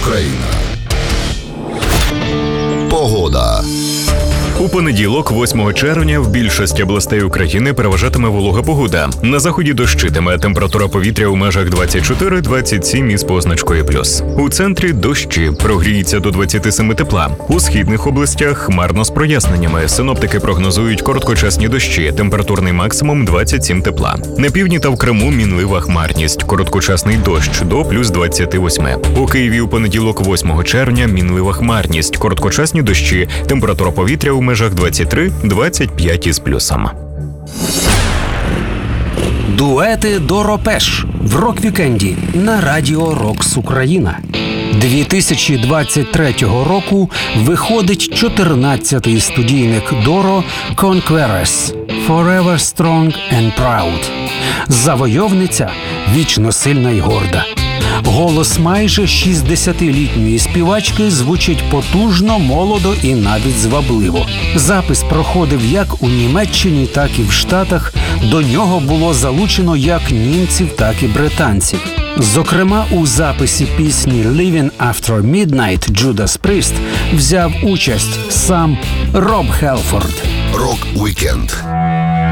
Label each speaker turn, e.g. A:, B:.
A: Україна. Погода.
B: У понеділок, 8 червня, в більшості областей України переважатиме волога погода. На заході дощитиме, температура повітря у межах 24-27 із позначкою плюс. У центрі дощі, прогріється до 27 тепла. У східних областях хмарно з проясненнями. Синоптики прогнозують короткочасні дощі, температурний максимум 27 тепла. На півдні та в Криму мінлива хмарність, короткочасний дощ до плюс 28. У Києві у понеділок, 8 червня, мінлива хмарність, короткочасні дощі, температура повітря у межах 23-25 із плюсом.
C: Дуети Доропеш в рок-вікенді на Радіо Рокс Україна. 2023 року виходить 14-й студійник Доро «Conquerors» «Forever Strong and Proud». Завойовниця вічно сильна й горда. Голос майже 60-літньої співачки звучить потужно, молодо і навіть звабливо. Запис проходив як у Німеччині, так і в Штатах. До нього було залучено як німців, так і британців. Зокрема, у записі пісні «Living After Midnight» Judas Priest взяв участь сам Роб Хелфорд.
A: Рок-вікенд.